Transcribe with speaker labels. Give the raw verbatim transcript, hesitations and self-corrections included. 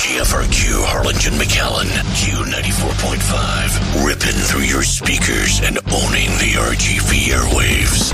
Speaker 1: G F R Q Harlingen McAllen, Q ninety-four point five, ripping through your speakers and owning the R G V airwaves.